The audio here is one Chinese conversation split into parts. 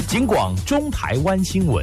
警广中台湾新闻。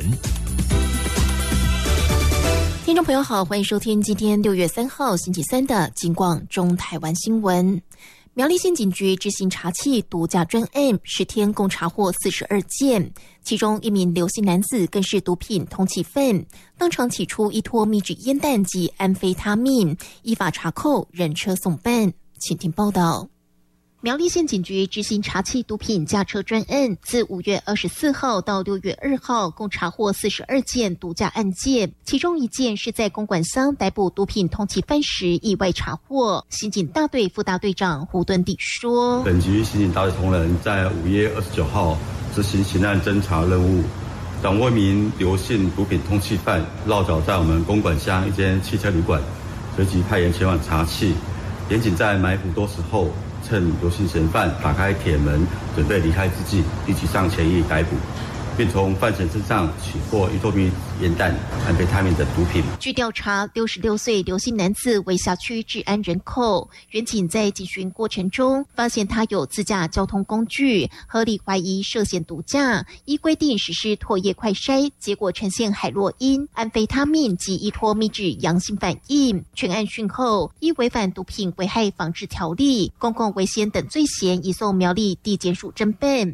听众朋友好，欢迎收听今天6月3号星期三的警广中台湾新闻。苗栗县警局执行查缉毒驾专案，10天共查获42件，其中一名刘姓男子更是毒品通缉犯，当场起出1拖密制烟弹及安非他命，依法查扣，人车送办。请听报道。苗栗县警局执行查缉毒品驾车专案，自5月24号到6月2号，共查获42件毒驾案件，其中1件是在公馆乡逮捕毒品通缉犯时意外查获。刑警大队副大队长胡敦底说： 本局刑警大队同仁在5月29号执行刑案侦查任务，掌握一名刘姓毒品通缉犯落脚在我们公馆乡一间汽车旅馆，随即派员前往查缉。检警在埋伏多时后，趁刘姓嫌犯打开铁门准备离开之际，一起上前一逮捕，并从犯嫌身上取获1多密烟弹、安非他命等毒品。 据调查，66岁刘姓男子为辖区治安人口，员警在警询过程中发现他有自驾交通工具，合理怀疑涉嫌毒驾，依规定实施唾液快筛，结果呈现海洛因、安非他命及1拖密制阳性反应。全案讯后，依违反毒品危害防治条例、公共危险等罪嫌移送苗栗地检署侦办。